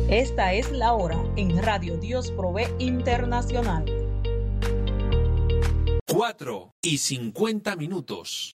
Esta es la hora en Radio Dios Provee Internacional. 4:50.